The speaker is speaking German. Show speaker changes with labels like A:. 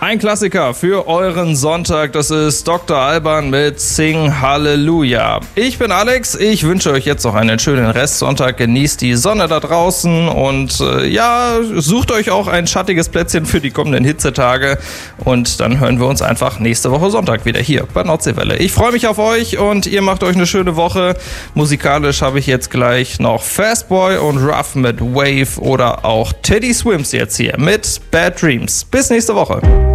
A: Ein Klassiker für euren Sonntag, das ist Dr. Alban mit Sing Halleluja. Ich bin Alex, ich wünsche euch jetzt noch einen schönen Restsonntag, genießt die Sonne da draußen und sucht euch auch ein schattiges Plätzchen für die kommenden Hitzetage und dann hören wir uns einfach nächste Woche Sonntag wieder hier bei Nordseewelle. Ich freue mich auf euch und ihr macht euch eine schöne Woche. Musikalisch habe ich jetzt gleich noch Fastboy und Ruff mit Wave oder auch Teddy Swims jetzt hier mit Bad Dreams. Bis nächste Woche.